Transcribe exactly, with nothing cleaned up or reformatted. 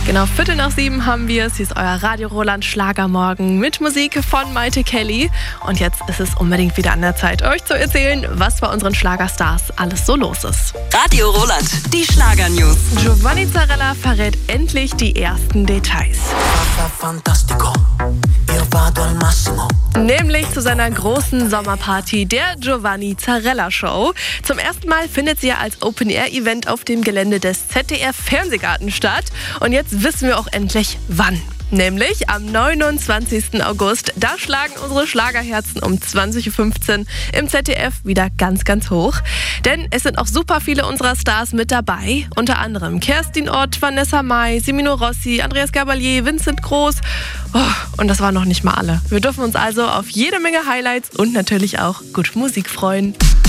Genau, Viertel nach sieben haben wir es. Hier ist euer Radio Roland Schlagermorgen mit Musik von Maite Kelly. Und jetzt ist es unbedingt wieder an der Zeit, euch zu erzählen, was bei unseren Schlagerstars alles so los ist. Radio Roland, die Schlagernews. Giovanni Zarella verrät endlich die ersten Details. Nämlich zu seiner großen Sommerparty, der Giovanni Zarella Show. Zum ersten Mal findet sie ja als Open-Air-Event auf dem Gelände des Z D F-Fernsehgarten statt. Und jetzt wissen wir auch endlich, wann. Nämlich am neunundzwanzigsten August. Da schlagen unsere Schlagerherzen um zwanzig Uhr fünfzehn im Z D F wieder ganz, ganz hoch. Denn es sind auch super viele unserer Stars mit dabei. Unter anderem Kerstin Ott, Vanessa Mai, Semino Rossi, Andreas Gabalier, Vincent Groß. Oh, und das waren noch nicht mal alle. Wir dürfen uns also auf jede Menge Highlights und natürlich auch gute Musik freuen.